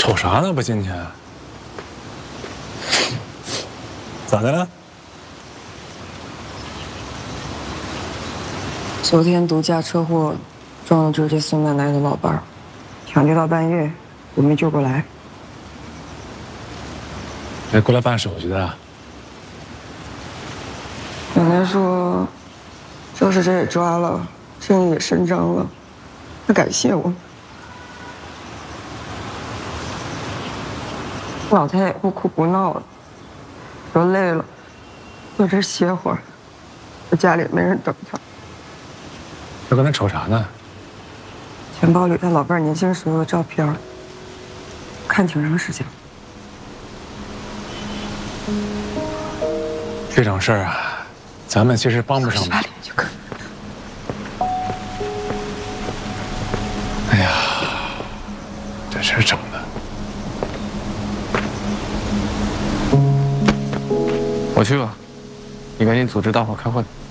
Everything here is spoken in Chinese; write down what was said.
瞅啥呢？不进去？咋的了？ 昨天毒驾车祸撞了就是这孙奶奶的老伴儿，抢救到半夜，我没救过来。 来过来办手续的。 奶奶说，肇事者也抓了，正义也伸张了，她感谢我。老太太不哭不闹了，说累了，坐这儿歇会儿。我家里也没人等她。 这搁那瞅啥呢？ 钱包里她老伴儿年轻时候的照片，看挺长时间。 这种事儿啊，咱们其实帮不上忙。 里面就可以。 哎呀，这事儿整的。 我去吧，你赶紧组织大伙开会。